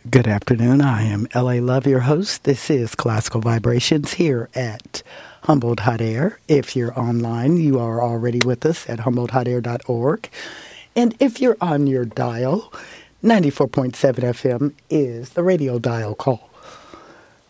Good afternoon. I am LA Love, your host. This is Classical Vibrations here at Humboldt Hot Air. If you're online, you are already with us at HumboldtHotAir.org. And if you're on your dial, 94.7 FM is the radio dial call.